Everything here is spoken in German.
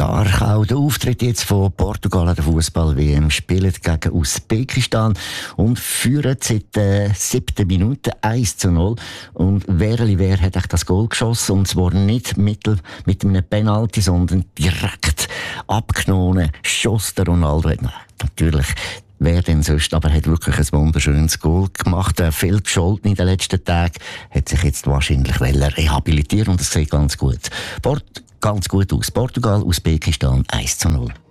stark. Auch der Auftritt jetzt von Portugal an der Fußball-WM spielt gegen Usbekistan und führen seit der 7. Minute 1:0. Und wer hat echt das Goal geschossen? Und zwar nicht mit einem Penalty, sondern direkt abgenommen. Schoss der Ronaldo. Natürlich. Wer denn sonst? Aber er hat wirklich ein wunderschönes Goal gemacht. Viel gescholten in den letzten Tagen. Hat sich jetzt wahrscheinlich rehabilitieren und es sieht ganz gut aus. Portugal, Usbekistan 1:0.